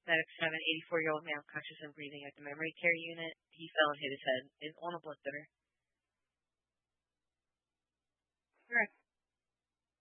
Medic 7, 84-year-old male conscious and breathing at the memory care unit. He fell and hit his head on a blood thinner. Correct.